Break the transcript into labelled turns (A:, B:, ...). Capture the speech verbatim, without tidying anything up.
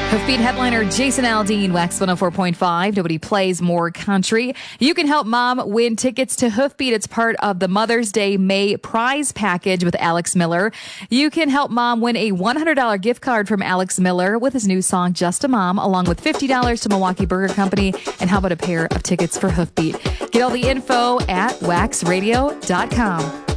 A: Hoofbeat headliner Jason Aldean, Wax one oh four point five. Nobody plays more country. You can help mom win tickets to Hoofbeat. It's part of the Mother's Day May prize package with Alex Miller. You can help mom win a one hundred dollars gift card from Alex Miller with his new song, Just a Mom, along with fifty dollars to Milwaukee Burger Company. And how about a pair of tickets for Hoofbeat? Get all the info at wax radio dot com.